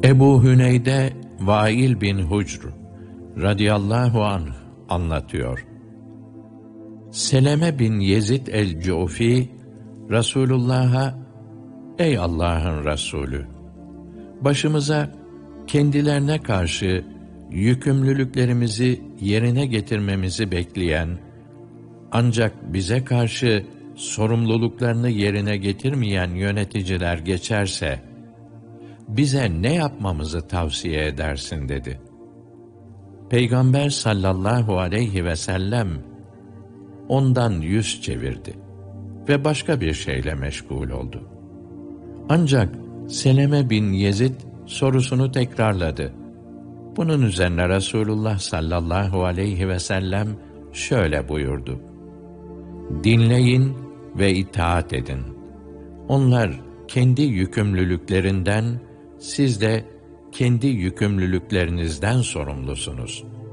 Ebu Hüneyde Vail bin Hucr radıyallahu anh anlatıyor. Seleme bin Yezid el-Cufi Resulullah'a, ey Allah'ın Resulü, başımıza kendilerine karşı yükümlülüklerimizi yerine getirmemizi bekleyen, ancak bize karşı sorumluluklarını yerine getirmeyen yöneticiler geçerse, bize ne yapmamızı tavsiye edersin dedi. Peygamber sallallahu aleyhi ve sellem ondan yüz çevirdi ve başka bir şeyle meşgul oldu. Ancak Seleme bin Yezid sorusunu tekrarladı. Bunun üzerine Resulullah sallallahu aleyhi ve sellem şöyle buyurdu: dinleyin ve itaat edin. Onlar kendi yükümlülüklerinden, siz de kendi yükümlülüklerinizden sorumlusunuz.